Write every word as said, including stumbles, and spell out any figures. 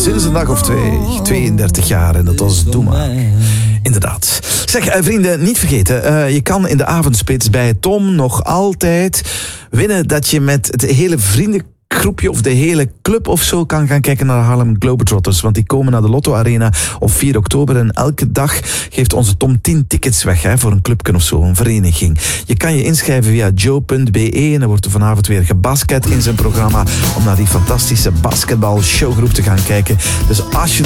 sinds een dag of twee. tweeëndertig jaar en dat was Doe maar. Inderdaad. Zeg, eh, vrienden, niet vergeten. Uh, je kan in de avondspits bij Tom nog altijd winnen dat je met het hele vriendengroepje of de hele club of zo kan gaan kijken naar de Harlem Globetrotters. Want die komen naar de Lotto Arena op vier oktober. En elke dag geeft onze Tom tien tickets weg hè, voor een clubje of zo, een vereniging. Je kan je inschrijven via joe punt be en dan wordt er vanavond weer gebasket in zijn programma om naar die fantastische basketbal showgroep te gaan kijken. Dus als je